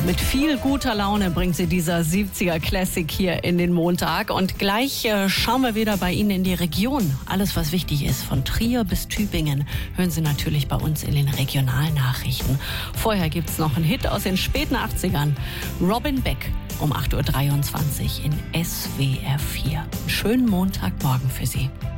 Mit viel guter Laune bringt sie dieser 70er Classic hier in den Montag. Und gleich schauen wir wieder bei Ihnen in die Region. Alles, was wichtig ist, von Trier bis Tübingen, hören Sie natürlich bei uns in den Regionalnachrichten. Vorher gibt's noch einen Hit aus den späten 80ern. Robin Beck um 8.23 Uhr in SWR 4. Einen schönen Montagmorgen für Sie.